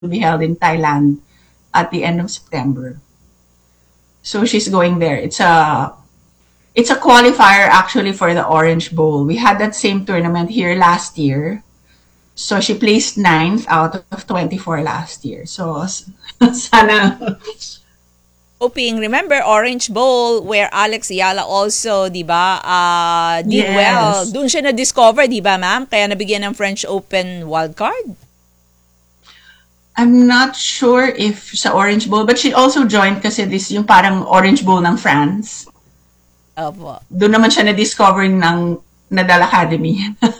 be held in Thailand at the end of September. So she's going there. It's a qualifier actually for the Orange Bowl. We had that same tournament here last year. So she placed ninth out of 24 last year. So sana. Hoping, remember Orange Bowl where Alex Ayala also, 'di ba, did well. Yes. Doon siya na-discover, 'di ba, ma'am? Kaya nabigyan ng French Open wildcard. I'm not sure if sa Orange Bowl, but she also joined kasi this yung parang Orange Bowl ng France. Opo. Doon naman siya na-discover ng Nadal Academy.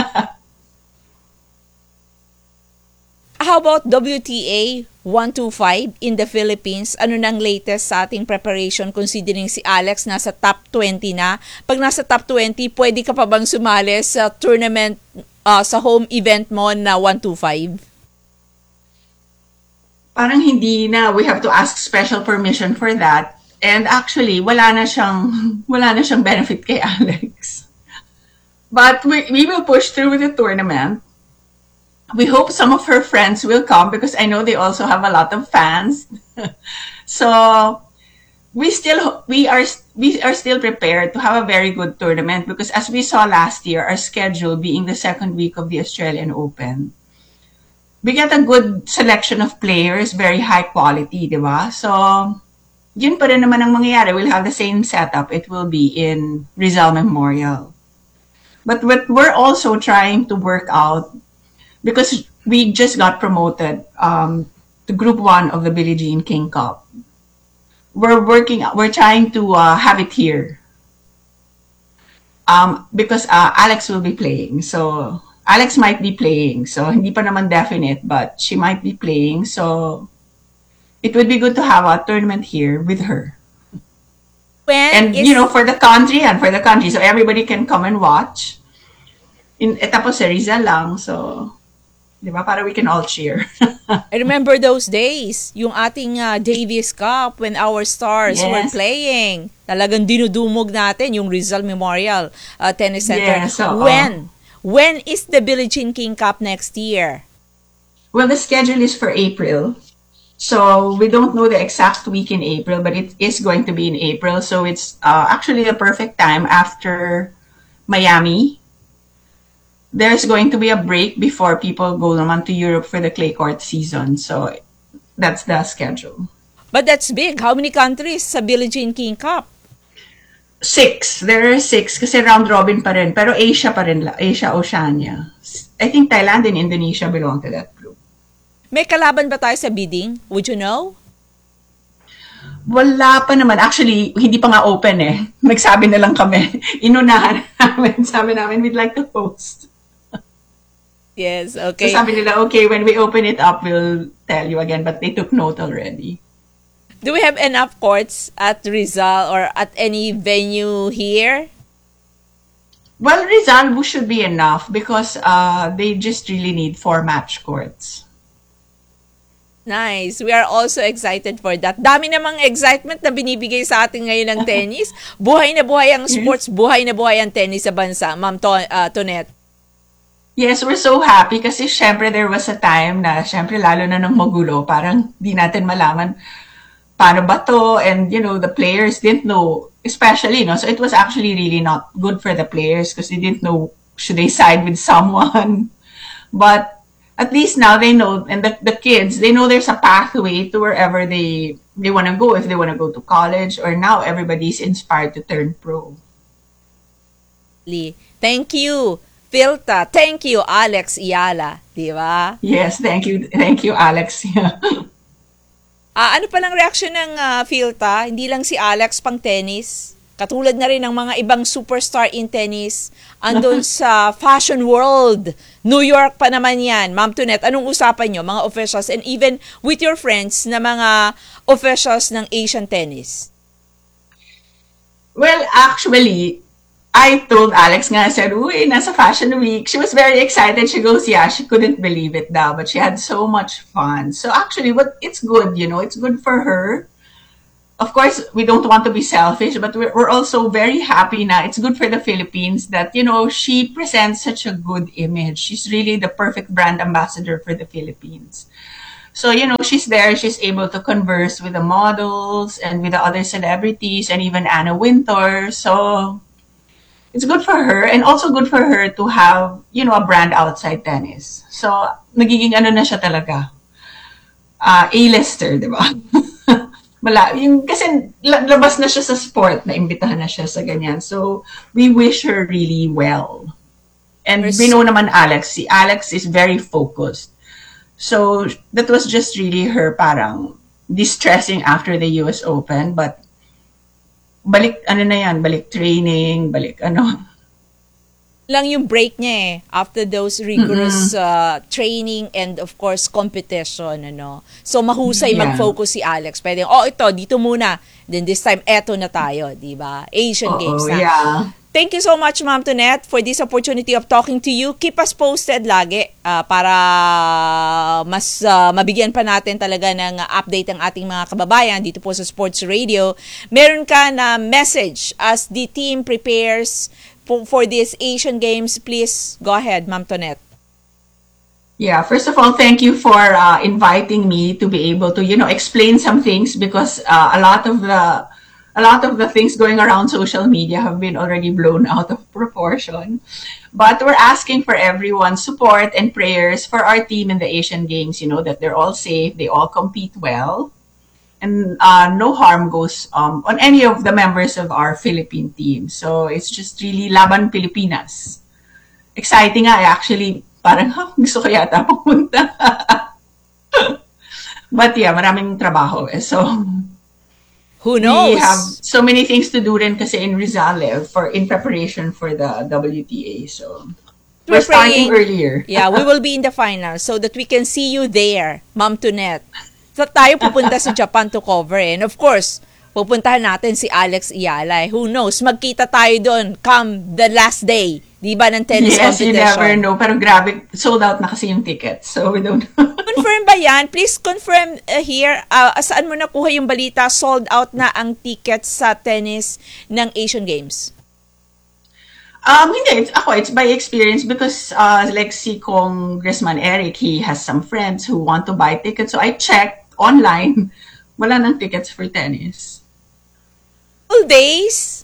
How about WTA 125 in the Philippines? Ano nang latest sa ating preparation considering si Alex nasa top 20 na? Pag nasa top 20, pwede ka pa bang sumali sa tournament sa home event mo na 125? Parang hindi na. We have to ask special permission for that. And actually, wala na siyang benefit kay Alex. But we will push through with the tournament. We hope some of her friends will come because I know they also have a lot of fans. So we are still prepared to have a very good tournament because as we saw last year, our schedule being the second week of the Australian Open, we get a good selection of players, very high quality, di ba? So yun pa rin naman ang mangyayari. We'll have the same setup. It will be in Rizal Memorial. But what we're also trying to work out, because we just got promoted to Group 1 of the Billie Jean King Cup. We're trying to have it here. Because Alex will be playing. So, Alex might be playing. So, hindi pa naman definite, but she might be playing. So, it would be good to have a tournament here with her. And, for the country. So, everybody can come and watch. Tapos sa Rizal lang. So, di ba? Para we can all cheer. I remember those days, yung ating Davis Cup when our stars were Yes. playing. Talagang dinudumog natin yung Rizal Memorial Tennis Center. Yes, oo. When is the Billie Jean King Cup next year? Well, the schedule is for April. So, we don't know the exact week in April, but it is going to be in April. So, it's actually the perfect time after Miami. There's going to be a break before people go naman to Europe for the clay court season. So, that's the schedule. But that's big. How many countries sa Billie Jean King Cup? 6. There are 6 kasi round robin pa rin. Pero Asia pa rin. Asia, Oceania. I think Thailand and Indonesia belong to that group. May kalaban ba tayo sa bidding? Would you know? Wala pa naman. Actually, hindi pa nga open eh. Nagsabi na lang kami. Inunahan namin. Sabi namin, we'd like to host. Yes, okay. So sabi nila, okay, when we open it up, we'll tell you again. But they took note already. Do we have enough courts at Rizal or at any venue here? Well, Rizal should be enough because they just really need 4 match courts. Nice. We are also excited for that. Dami namang excitement na binibigay sa atin ngayon ng tennis. Buhay na buhay ang sports, buhay na buhay ang tennis sa bansa. Ma'am Tonette. Yes, we're so happy kasi syempre there was a time na syempre lalo na nung magulo, parang di natin malaman paano ba to, and the players didn't know, especially, so it was actually really not good for the players because they didn't know should they side with someone. But at least now they know, and the kids, they know there's a pathway to wherever they want to go, if they want to go to college, or now everybody's inspired to turn pro. Thank you, Filta. Thank you, Alex Ayala. Di ba? Yes, thank you, Alex. Ano palang reaksyon ng Filta? Hindi lang si Alex pang tennis. Katulad na rin ng mga ibang superstar in tennis. Andun sa fashion world. New York pa naman yan. Ma'am Tonette, anong usapan nyo, mga officials, and even with your friends na mga officials ng Asian tennis? Well, actually, I told Alex nga, I said, uy, nasa Fashion Week. She was very excited. She goes, yeah, she couldn't believe it daw, but she had so much fun. So actually, it's good, it's good for her. Of course, we don't want to be selfish, but we're also very happy na it's good for the Philippines that, she presents such a good image. She's really the perfect brand ambassador for the Philippines. So, you know, she's there, she's able to converse with the models and with the other celebrities and even Anna Wintour. So, it's good for her and also good for her to have, you know, a brand outside tennis. So, nagiging ano na siya talaga. A-lister, di ba? Kasi labas na siya sa sport, naimbitahan na siya sa ganyan. So, we wish her really well. And we know naman Alex. Si Alex is very focused. So, that was just really her parang distressing after the US Open. But, balik training, balik lang yung break niya eh, after those rigorous training and of course competition, ano. So mahusay mag-focus si Alex. Pwede, dito muna. Then this time, eto na tayo, di ba? Asian Games na. Yeah. Thank you so much, Ma'am Tonette, for this opportunity of talking to you. Keep us posted lagi para mas mabigyan pa natin talaga ng update ang ating mga kababayan dito po sa Sports Radio. Meron ka na message as the team prepares for these Asian Games. Please go ahead, Ma'am Tonette. Yeah, first of all, thank you for inviting me to be able to, you know, explain some things because a lot of the things going around social media have been already blown out of proportion. But we're asking for everyone's support and prayers for our team in the Asian Games, you know, that they're all safe, they all compete well, and no harm goes on any of the members of our Philippine team. So it's just really Laban Pilipinas. Exciting nga, actually, parang gusto ko yata pumunta. But yeah, maraming trabaho eh. So who knows? We have so many things to do rin kasi in Rizal in preparation for the WTA. So we're starting earlier. Yeah, we will be in the finals so that we can see you there, Ma'am Tonette. So tayo pupunta sa Japan to cover and of course, pupuntahan natin si Alex Iyala. Who knows? Magkita tayo doon come the last day, di ba, ng tennis competition. Yes, you never know. Pero grabe, sold out na kasi yung tickets. So we don't know. Confirm ba yan? Please confirm here. Saan mo nakuha yung balita? Sold out na ang tickets sa tennis ng Asian Games? Hindi. It's by experience because like si Congressman Eric, he has some friends who want to buy tickets. So I checked online. Wala nang tickets for tennis. All days?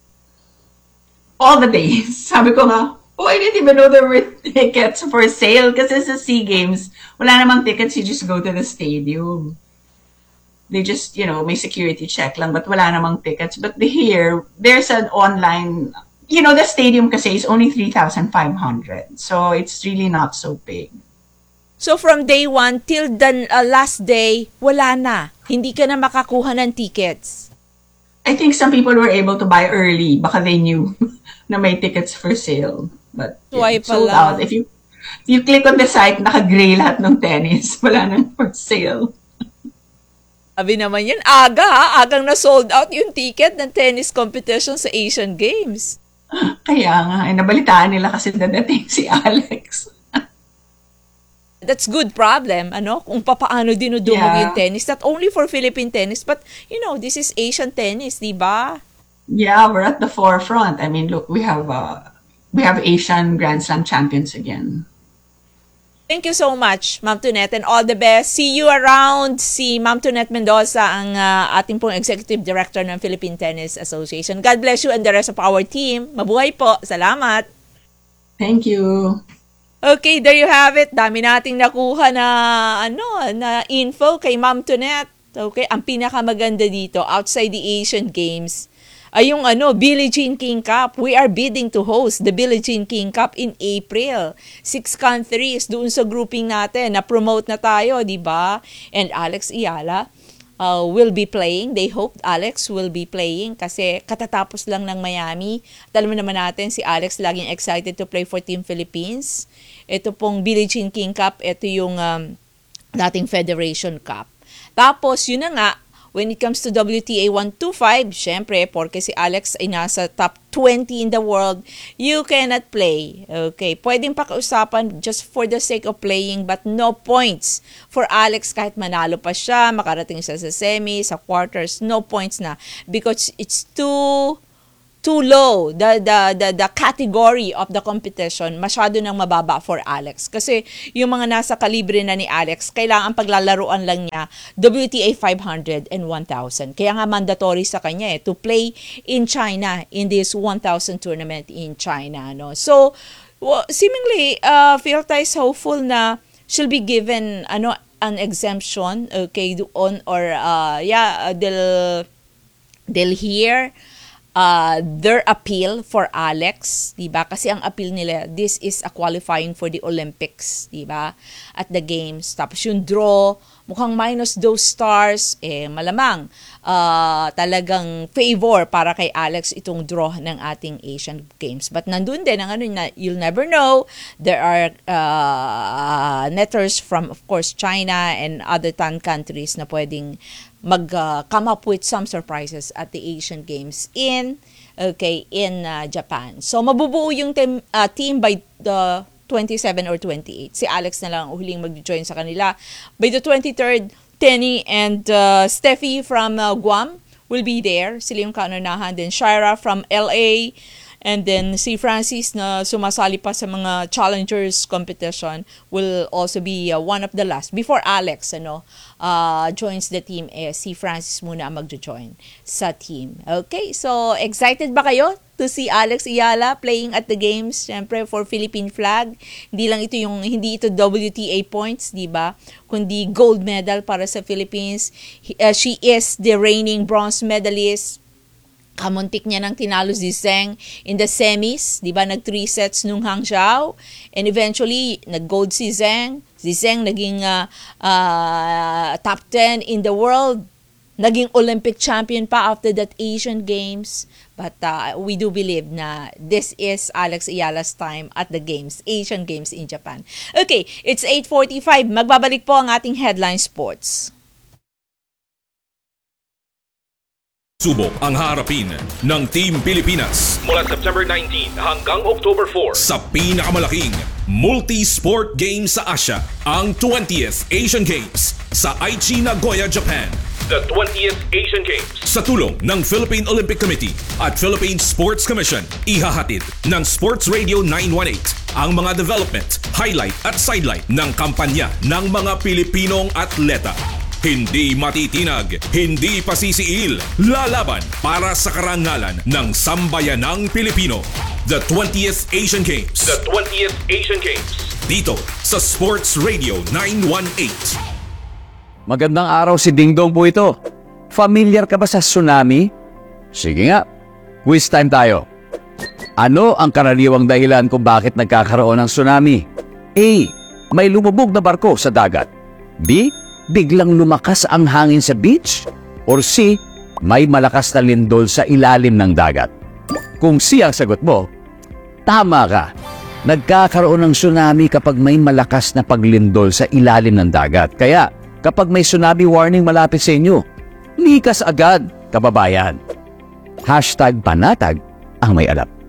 All the days. Sabi ko nga, I didn't even know there were tickets for sale kasi sa SEA Games, wala namang tickets, you just go to the stadium. They just, you know, may security check lang, but wala namang tickets. But here, there's an online, you know, the stadium kasi is only 3,500. So it's really not so big. So from day 1 till the last day, wala na. Hindi ka na makakuha ng tickets. I think some people were able to buy early. Baka they knew na may tickets for sale. But yeah, sold out. If you click on the site, naka-gray lahat ng tennis. Wala nang for sale. Sabi naman yan, agang na sold out yung ticket ng tennis competition sa Asian Games. Kaya nga, nabalitaan nila kasi dadating si Alex. That's good problem, kung paano dinudumog yung tennis. Not only for Philippine tennis, but, this is Asian tennis, di ba? Yeah, we're at the forefront. I mean, look, we have Asian Grand Slam champions again. Thank you so much, Ma'am Tonette, and all the best. See you around. Si Ma'am Tonette Mendoza, ang ating pong Executive Director ng Philippine Tennis Association. God bless you and the rest of our team. Mabuhay po. Salamat. Thank you. Okay, there you have it. Dami nating nakuha na info kay Ma'am Tonette. Okay, ang pinakamaganda dito outside the Asian Games ay yung Billie Jean King Cup. We are bidding to host the Billie Jean King Cup in April. 6 countries doon sa grouping natin. Na-promote na tayo, di ba? And Alex Iyala will be playing. They hope Alex will be playing kasi katatapos lang ng Miami. At alam naman natin, si Alex laging excited to play for Team Philippines. Ito pong Billie Jean King Cup, ito yung dating Federation Cup. Tapos, yun na nga, when it comes to WTA 125, syempre, porque si Alex ay nasa top 20 in the world, you cannot play. Okay, pwedeng pakiusapan just for the sake of playing, but no points for Alex kahit manalo pa siya, makarating siya sa semi, sa quarters, no points na. Because it's too too low, the category of the competition, masyado nang mababa for Alex. Kasi yung mga nasa kalibre na ni Alex, kailangan paglalaruan lang niya WTA 500 and 1,000. Kaya nga mandatory sa kanya to play in China in this 1,000 tournament in China. No? So, seemingly, Philta is hopeful na she'll be given an exemption, okay, doon, or they'll hear their appeal for Alex, diba? Kasi ang appeal nila, this is a qualifying for the Olympics, diba? At the games. Tapos yung draw, mukhang minus those stars, malamang talagang favor para kay Alex itong draw ng ating Asian Games. But nandun din ang you'll never know. There are netters from, of course, China and other countries na pwedeng come up with some surprises at the Asian Games in Japan. So mabubuo yung team by the 27 or 28. Si Alex na lang huling mag-join sa kanila. By the 23rd, Tenny and Steffi from Guam will be there. Sila yung kaunahan. Then Shira from LA. And then si Francis na sumasali pa sa mga challengers competition will also be one of the last. Before Alex joins the team, si Francis muna ang magjo-join sa team. Okay, so excited ba kayo to see Alex Ayala playing at the games? Siyempre for Philippine flag. Hindi ito WTA points, di ba? Kundi gold medal para sa Philippines. She is the reigning bronze medalist. Kamuntik niya nang tinalo si Zheng in the semis, di ba? Nag 3 sets nung Hangzhou. And eventually, nag-gold si Zheng. Si Zheng naging top 10 in the world. Naging Olympic champion pa after that Asian Games. But we do believe na this is Alex Ayala's time at the Games, Asian Games in Japan. Okay, it's 8:45. Magbabalik po ang ating headline sports. Subok ang harapin ng Team Pilipinas mula September 19 hanggang October 4 sa pinakamalaking multi-sport game sa Asia, ang 20th Asian Games sa Aichi, Nagoya, Japan. The 20th Asian Games sa tulong ng Philippine Olympic Committee at Philippine Sports Commission, ihahatid ng Sports Radio 918 ang mga development, highlight at sidelight ng kampanya ng mga Pilipinong atleta. Hindi matitinag, hindi pasisiil, lalaban para sa karangalan ng sambayanang Pilipino. The 20th Asian Games. The 20th Asian Games. Dito sa Sports Radio 918. Magandang araw, si Dingdong po ito. Familiar ka ba sa tsunami? Sige nga, quiz time tayo. Ano ang karaniwang dahilan kung bakit nagkakaroon ng tsunami? A. May lumubog na barko sa dagat. B. Biglang lumakas ang hangin sa beach? Or C, may malakas na lindol sa ilalim ng dagat? Kung C ang sagot mo, tama ka. Nagkakaroon ng tsunami kapag may malakas na paglindol sa ilalim ng dagat. Kaya, kapag may tsunami warning malapit sa inyo, likas agad, kababayan. #panatag ang may alam.